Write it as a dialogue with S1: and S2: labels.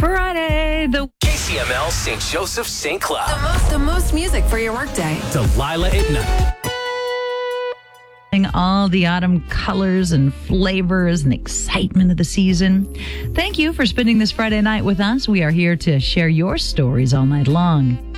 S1: Friday. The
S2: KCML St. Joseph St. Cloud.
S3: The most music for your workday.
S2: Delilah at night.
S1: all the autumn colors and flavors and excitement of the season. Thank you for spending this Friday night with us. We are here to share your stories all night long.